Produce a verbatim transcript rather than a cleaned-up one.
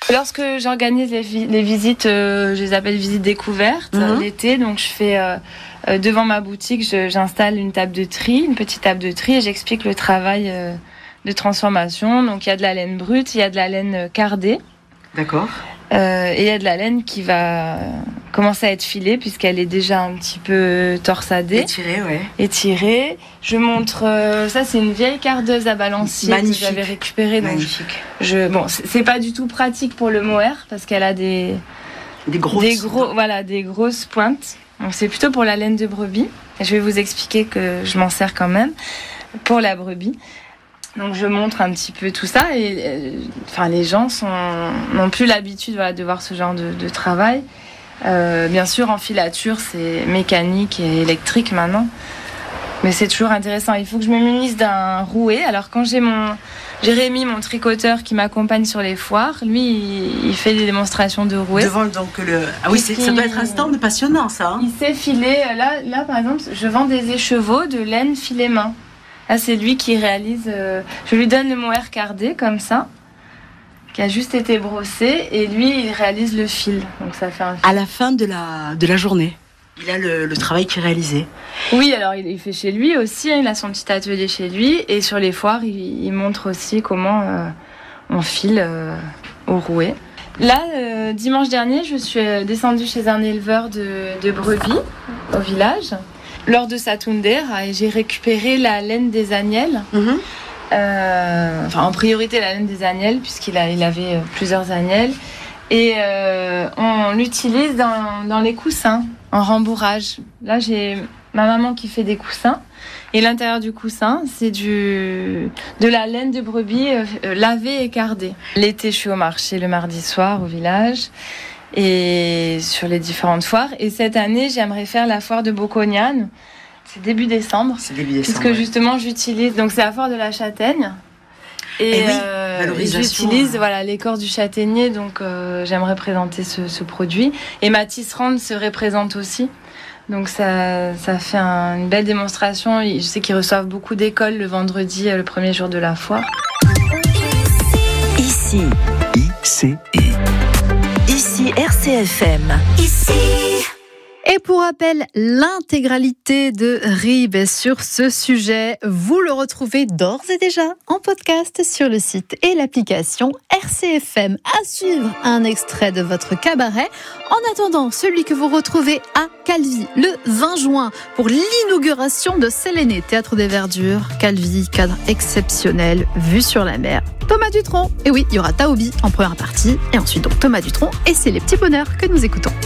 Lorsque j'organise les, vi- les visites, euh, je les appelle visites découvertes, Mhm. l'été, donc je fais euh, euh, devant ma boutique, je- j'installe une table de tri, une petite table de tri, et j'explique le travail euh, de transformation. Donc il y a de la laine brute, il y a de la laine cardée, D'accord. euh, et il y a de la laine qui va commencer à être filée puisqu'elle est déjà un petit peu torsadée. Étiré, ouais. Étirée. Je montre, euh, ça c'est une vieille cardeuse à balancier Magnifique. que j'avais récupérée. Donc Magnifique. je, bon, c'est c'est pas du tout pratique pour le mohair parce qu'elle a des, Des grosses. des gros, voilà, des grosses pointes. Donc c'est plutôt pour la laine de brebis. Et je vais vous expliquer que je m'en sers quand même pour la brebis. Donc je montre un petit peu tout ça et, euh, enfin les gens sont n'ont plus l'habitude, voilà, de voir ce genre de, de travail. Euh, bien sûr, en filature, c'est mécanique et électrique maintenant. Mais c'est toujours intéressant. Il faut que je me munisse d'un rouet. Alors, quand j'ai mon Jérémy, mon tricoteur, qui m'accompagne sur les foires, lui, il, il fait des démonstrations de rouet. Devant donc le. Ah oui, c'est, ça doit être un stand passionnant, ça. Hein. Il sait filer. Là, là, par exemple, je vends des écheveaux de laine filet main. Là, c'est lui qui réalise. Euh, je lui donne le mohair cardé, comme ça, qui a juste été brossé, et lui, il réalise le fil. Donc, ça fait un fil. À la fin de la, de la journée, il a le, le travail qui est réalisé. Oui, alors il, il fait chez lui aussi, hein, il a son petit atelier chez lui, et sur les foires, il, il montre aussi comment euh, on file euh, au rouet. Là, euh, dimanche dernier, je suis descendue chez un éleveur de, de brebis au village, lors de Satundera, et j'ai récupéré la laine des agnelles. Mm-hmm. Euh, enfin, en priorité la laine des agnelles, puisqu'il a, il avait plusieurs agnelles. Et euh, on l'utilise dans, dans les coussins, en rembourrage. Là, j'ai ma maman qui fait des coussins. Et l'intérieur du coussin, c'est du, de la laine de brebis euh, lavée et cardée. L'été, je suis au marché le mardi soir au village et sur les différentes foires. Et cette année, j'aimerais faire la foire de Bocognane. C'est début décembre. C'est début décembre. Puisque justement, j'utilise. Donc, c'est la foire de la châtaigne. Et, et oui, euh, valorisation. j'utilise voilà, l'écorce du châtaignier, donc euh, j'aimerais présenter ce, ce produit. Et ma tisserande se représente aussi. Donc ça, ça fait un, une belle démonstration. Je sais qu'ils reçoivent beaucoup d'écoles le vendredi, le premier jour de la foire. Ici. I C I. Ici R C F M. Ici. Et pour rappel, l'intégralité de Rib sur ce sujet, vous le retrouvez d'ores et déjà en podcast sur le site et l'application R C F M. À suivre, un extrait de votre cabaret. En attendant, celui que vous retrouvez à Calvi le vingt juin pour l'inauguration de Séléné, Théâtre des Verdures. Calvi, cadre exceptionnel, vue sur la mer. Thomas Dutronc. Et oui, il y aura Taobi en première partie et ensuite donc Thomas Dutronc. Et c'est les petits bonheurs que nous écoutons.